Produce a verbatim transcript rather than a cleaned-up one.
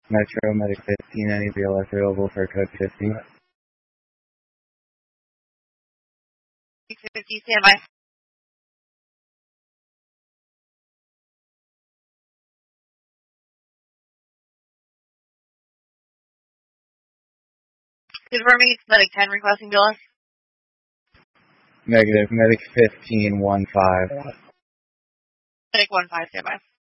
Metro Medic fifteen, any B L S available for code fifty? fifty, stand by. Confirming it's Medic ten requesting B L S. Negative, Medic fifteen, one five. Medic one five, stand by.